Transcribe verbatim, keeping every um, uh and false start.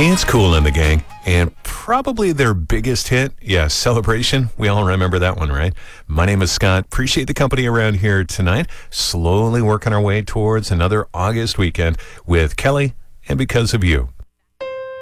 It's Kool and the Gang, and probably their biggest hit, yeah, Celebration. We all remember that one, right? My name is Scott. Appreciate the company around here tonight. Slowly working our way towards another August weekend with Kelly and Because of You.